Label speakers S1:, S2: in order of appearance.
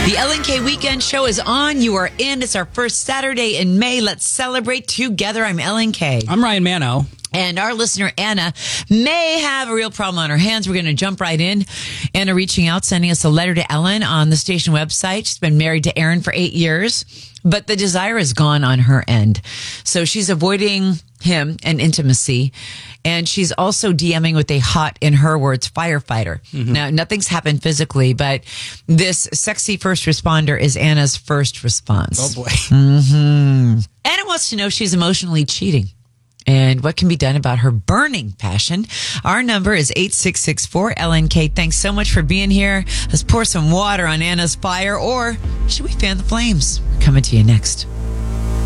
S1: The LNK Weekend Show is on. You are in. It's our first Saturday in May. Let's celebrate together. I'm LNK.
S2: I'm Ryan Mano.
S1: And our listener, Anna, may have a real problem on her hands. We're going to jump right in. Anna reaching out, sending us a letter to Ellen on the station website. She's been married to Aaron for 8 years, but the desire is gone on her end. So she's avoiding him and intimacy. And she's also DMing with a hot, in her words, firefighter. Mm-hmm. Now, nothing's happened physically, but this sexy first responder is Anna's first response.
S2: Oh, boy.
S1: Mm-hmm. Anna wants to know if she's emotionally cheating and what can be done about her burning passion. Our number is 866-4LNK. Thanks so much for being here. Let's pour some water on Anna's fire, or should we fan the flames? Coming to you next.